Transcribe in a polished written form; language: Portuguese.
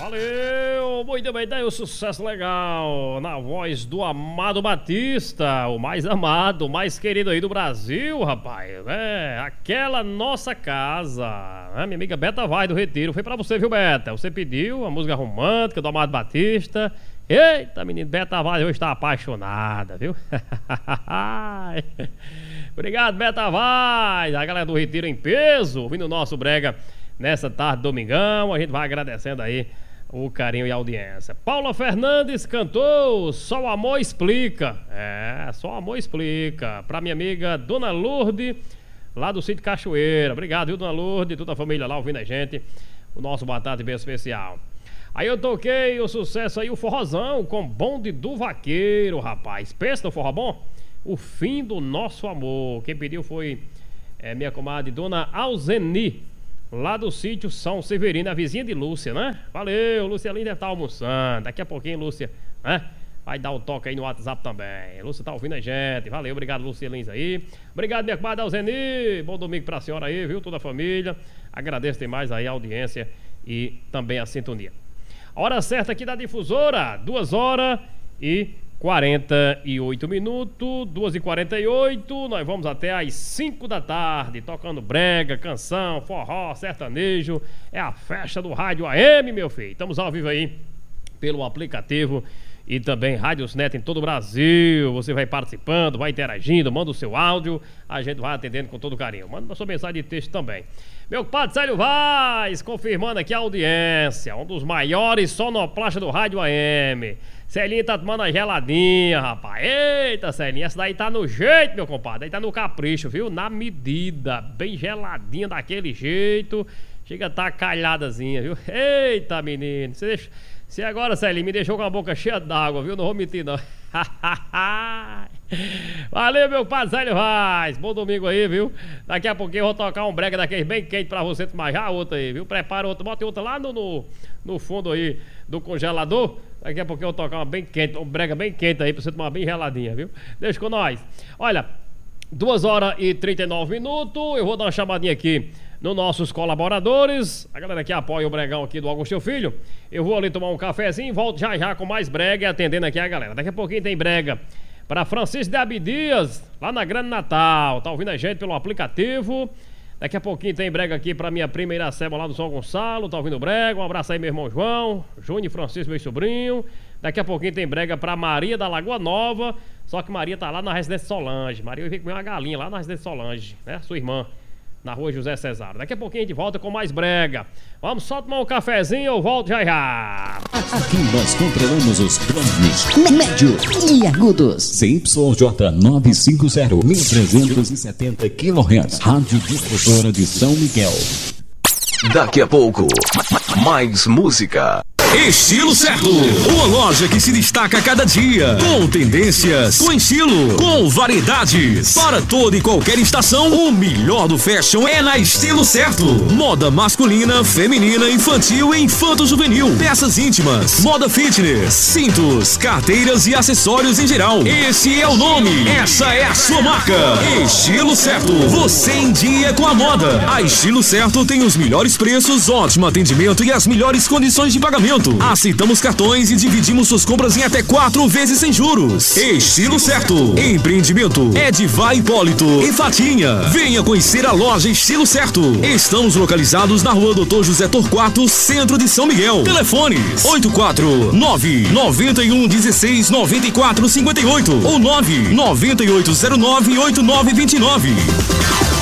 Valeu, muito bem, daí o sucesso legal na voz do Amado Batista, o mais amado, o mais querido aí do Brasil, rapaz. É, aquela nossa casa. Minha amiga Beta vai do Retiro, foi pra você, viu, Beta? Você pediu a música romântica do Amado Batista. Eita, menino, Beta Vaz hoje tá apaixonada, viu? Obrigado, Beta Vaz, a galera do Retiro em peso, ouvindo o nosso brega nessa tarde, domingão. A gente vai agradecendo aí o carinho e a audiência. Paula Fernandes cantou Só o Amor Explica. Só o Amor Explica. Pra minha amiga Dona Lourdes, lá do sítio Cachoeira. Obrigado, viu, Dona Lourdes, toda a família lá ouvindo a gente. O nosso boa tarde bem especial. Aí eu toquei o sucesso aí, o forrozão, com Bonde do Vaqueiro, rapaz. Pensa no forró bom? O Fim do Nosso Amor. Quem pediu foi minha comadre Dona Alzeni, lá do sítio São Severino, a vizinha de Lúcia, né? Valeu, Lúcia Linda deve estar almoçando. Daqui a pouquinho, Lúcia, né? Vai dar o toque aí no WhatsApp também. Lúcia tá ouvindo a gente. Valeu, obrigado, Lúcia Lins aí. Obrigado, minha comadre Alzeni. Bom domingo pra senhora aí, viu? Toda a família. Agradeço demais aí a audiência e também a sintonia. A hora certa aqui da difusora, 2h48, 2h48, nós vamos até às 5 da tarde, tocando brega, canção, forró, sertanejo, é a festa do Rádio AM, meu filho. Estamos ao vivo aí pelo aplicativo e também Rádios Net em todo o Brasil. Você vai participando, vai interagindo, manda o seu áudio, a gente vai atendendo com todo carinho. Manda a sua mensagem de texto também. Meu compadre Célio Vaz, confirmando aqui a audiência, um dos maiores sonoplastas do Rádio AM. Celinha tá tomando a geladinha, rapaz. Eita, Celinha, essa daí tá no jeito, meu compadre. Aí tá no capricho, viu? Na medida, bem geladinha daquele jeito. Chega a tá calhadazinha, viu? Eita, menino, você agora, Celinha, me deixou com a boca cheia d'água, viu? Não vou mentir, não. Valeu, meu pai Célio Vaz. Bom domingo aí, viu? Daqui a pouquinho eu vou tocar um brega daqueles bem quente pra você tomar já outra aí, viu? Prepara outra, bota outra lá no fundo aí do congelador. Daqui a pouquinho eu vou tocar uma bem quente, um brega bem quente aí pra você tomar bem geladinha, viu? Deixa com nós. Olha, 2h39. Eu vou dar uma chamadinha aqui nos nossos colaboradores, a galera que apoia o bregão aqui do Agostinho Filho. Eu vou ali tomar um cafezinho e volto já com mais brega e atendendo aqui a galera. Daqui a pouquinho tem brega para Francisco de Abdias, lá na Grande Natal. Tá ouvindo a gente pelo aplicativo. Daqui a pouquinho tem brega aqui pra minha prima Iracema, lá do São Gonçalo. Tá ouvindo brega? Um abraço aí, meu irmão João, Júnior e Francisco, meu sobrinho. Daqui a pouquinho tem brega pra Maria da Lagoa Nova. Só que Maria tá lá na Residência Solange. Maria veio comer uma galinha lá na Residência Solange, né? Sua irmã, na rua José Cesário. Daqui a pouquinho a gente volta com mais brega. Vamos só tomar um cafezinho, eu volto já. Aqui nós controlamos os planos médio e agudos. CYJ 950, 1370 kHz. Rádio Difusora de São Miguel. Daqui a pouco, mais música. Estilo Certo, uma loja que se destaca a cada dia, com tendências, com estilo, com variedades, para toda e qualquer estação. O melhor do fashion é na Estilo Certo. Moda masculina, feminina, infantil e infanto-juvenil, peças íntimas, moda fitness, cintos, carteiras e acessórios em geral. Esse é o nome, essa é a sua marca. Estilo Certo, você em dia com a moda. A Estilo Certo tem os melhores preços, ótimo atendimento e as melhores condições de pagamento. Aceitamos cartões e dividimos suas compras em até 4 vezes sem juros. Estilo Certo. Empreendimento Edivai Hipólito e Fatinha. Venha conhecer a loja Estilo Certo. Estamos localizados na rua Doutor José Torquato, centro de São Miguel. Telefones 849-9116-9458 ou 99809-8929.